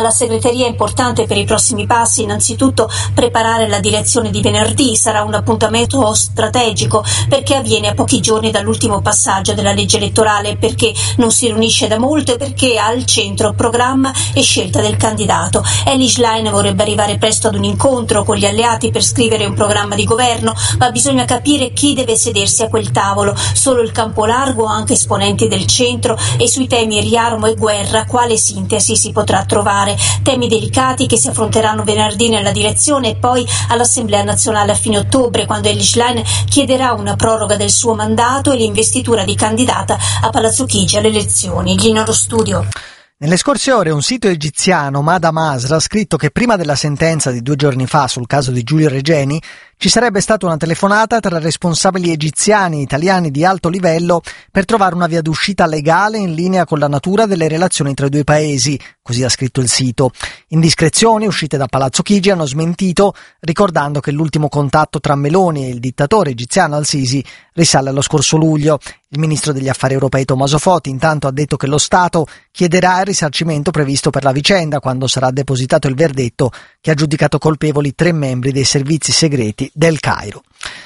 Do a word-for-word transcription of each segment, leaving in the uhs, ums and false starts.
La segreteria è importante per i prossimi passi, innanzitutto preparare la direzione di venerdì, sarà un appuntamento strategico perché avviene a pochi giorni dall'ultimo passaggio della legge elettorale, perché non si riunisce da molto e perché ha al centro programma e scelta del candidato. Elly Schlein vorrebbe arrivare presto ad un incontro con gli alleati per scrivere un programma di governo, ma bisogna capire chi deve sedersi a quel tavolo, solo il campo largo o anche esponenti del centro, e sui temi riarmo e guerra quale sintesi si potrà trovare. Temi delicati che si affronteranno venerdì nella direzione e poi all'Assemblea nazionale a fine ottobre, quando Elly Schlein chiederà una proroga del suo mandato e l'investitura di candidata a Palazzo Chigi alle elezioni. Glielo studio. Nelle scorse ore un sito egiziano, Mada Masra, ha scritto che prima della sentenza di due giorni fa sul caso di Giulio Regeni ci sarebbe stata una telefonata tra responsabili egiziani e italiani di alto livello per trovare una via d'uscita legale in linea con la natura delle relazioni tra i due paesi, così ha scritto il sito. Indiscrezioni uscite da Palazzo Chigi hanno smentito, ricordando che l'ultimo contatto tra Meloni e il dittatore egiziano al-Sisi risale allo scorso luglio. Il ministro degli affari europei Tommaso Foti intanto ha detto che lo Stato chiederà il risarcimento previsto per la vicenda quando sarà depositato il verdetto che ha giudicato colpevoli tre membri dei servizi segreti del Cairo.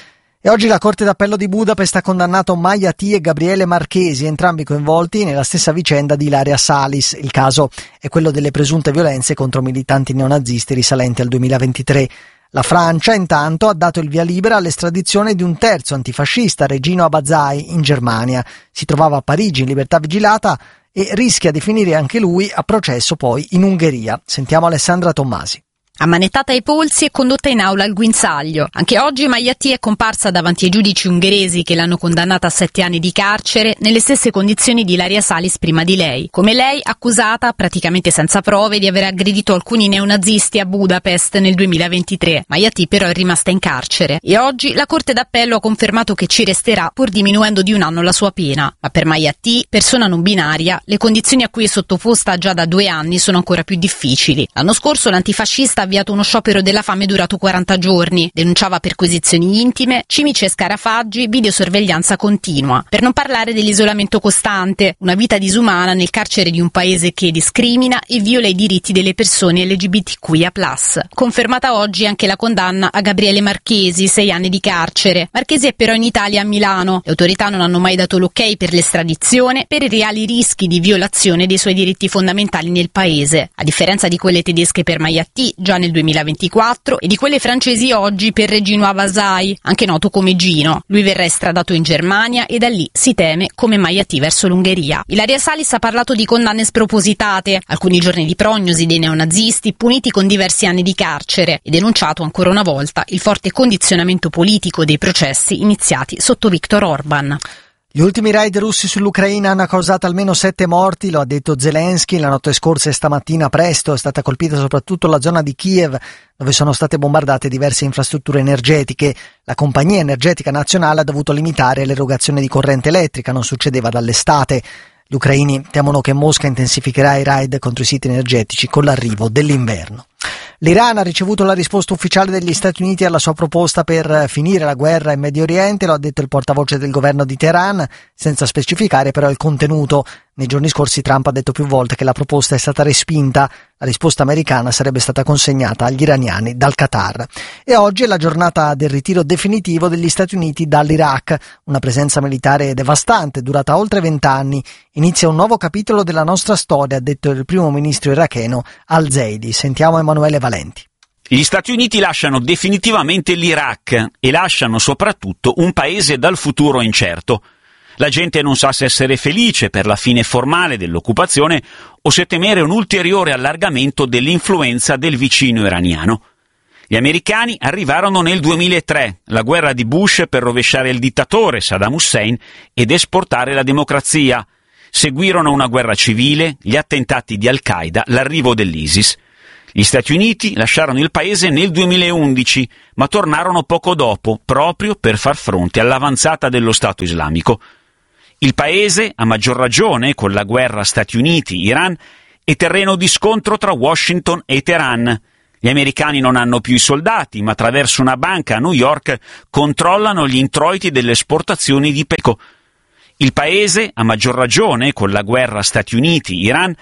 E oggi la Corte d'Appello di Budapest ha condannato Maia T e Gabriele Marchesi, entrambi coinvolti nella stessa vicenda di Ilaria Salis. Il caso è quello delle presunte violenze contro militanti neonazisti risalenti al duemilaventitré. La Francia, intanto, ha dato il via libera all'estradizione di un terzo antifascista, Regino Abazai, in Germania. Si trovava a Parigi in libertà vigilata e rischia di finire anche lui a processo poi in Ungheria. Sentiamo Alessandra Tommasi. Ammanettata ai polsi e condotta in aula al guinzaglio. Anche oggi Maia T è comparsa davanti ai giudici ungheresi che l'hanno condannata a sette anni di carcere nelle stesse condizioni di Ilaria Salis prima di lei. Come lei, accusata, praticamente senza prove, di aver aggredito alcuni neonazisti a Budapest nel duemilaventitré. Maia T però è rimasta in carcere e oggi la Corte d'Appello ha confermato che ci resterà, pur diminuendo di un anno la sua pena. Ma per Maia T, persona non binaria, le condizioni a cui è sottoposta già da due anni sono ancora più difficili. L'anno scorso l'antifascista ha avviato uno sciopero della fame durato quaranta giorni, denunciava perquisizioni intime, cimici e scarafaggi, videosorveglianza continua. Per non parlare dell'isolamento costante, una vita disumana nel carcere di un paese che discrimina e viola i diritti delle persone L G B T Q I A plus. Confermata oggi anche la condanna a Gabriele Marchesi, sei anni di carcere. Marchesi è però in Italia, a Milano. Le autorità non hanno mai dato l'ok per l'estradizione per i reali rischi di violazione dei suoi diritti fondamentali nel paese. A differenza di quelle tedesche per Maia T, già nel duemilaventiquattro, e di quelle francesi oggi per Regino Abazai, anche noto come Gino. Lui verrà estradato in Germania e da lì si teme come Maia T verso l'Ungheria. Ilaria Salis ha parlato di condanne spropositate, alcuni giorni di prognosi dei neonazisti puniti con diversi anni di carcere, e denunciato ancora una volta il forte condizionamento politico dei processi iniziati sotto Viktor Orban. Gli ultimi raid russi sull'Ucraina hanno causato almeno sette morti, lo ha detto Zelensky. La notte scorsa e stamattina presto è stata colpita soprattutto la zona di Kiev, dove sono state bombardate diverse infrastrutture energetiche. La compagnia energetica nazionale ha dovuto limitare l'erogazione di corrente elettrica, non succedeva dall'estate. Gli ucraini temono che Mosca intensificherà i raid contro i siti energetici con l'arrivo dell'inverno. L'Iran ha ricevuto la risposta ufficiale degli Stati Uniti alla sua proposta per finire la guerra in Medio Oriente, lo ha detto il portavoce del governo di Teheran, senza specificare però il contenuto. Nei giorni scorsi Trump ha detto più volte che la proposta è stata respinta, la risposta americana sarebbe stata consegnata agli iraniani dal Qatar. E oggi è la giornata del ritiro definitivo degli Stati Uniti dall'Iraq, una presenza militare devastante, durata oltre vent'anni. Inizia un nuovo capitolo della nostra storia, ha detto il primo ministro iracheno Al-Zaidi. Sentiamo Emanuele Valenti. Gli Stati Uniti lasciano definitivamente l'Iraq e lasciano soprattutto un paese dal futuro incerto. La gente non sa se essere felice per la fine formale dell'occupazione o se temere un ulteriore allargamento dell'influenza del vicino iraniano. Gli americani arrivarono nel duemilatré, la guerra di Bush per rovesciare il dittatore Saddam Hussein ed esportare la democrazia. Seguirono una guerra civile, gli attentati di Al-Qaeda, l'arrivo dell'ISIS. Gli Stati Uniti lasciarono il paese nel duemilaundici, ma tornarono poco dopo, proprio per far fronte all'avanzata dello Stato islamico. Il paese, a maggior ragione con la guerra Stati Uniti-Iran, è terreno di scontro tra Washington e Teheran. Gli americani non hanno più i soldati, ma attraverso una banca a New York controllano gli introiti delle esportazioni di petrolio. Il paese, a maggior ragione con la guerra Stati Uniti-Iran,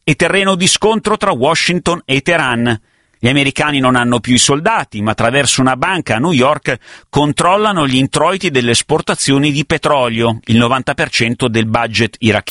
e terreno di scontro tra Washington e Teheran. Gli americani non hanno più i soldati, ma attraverso una banca a New York controllano gli introiti delle esportazioni di petrolio, il novanta per cento del budget iracheno.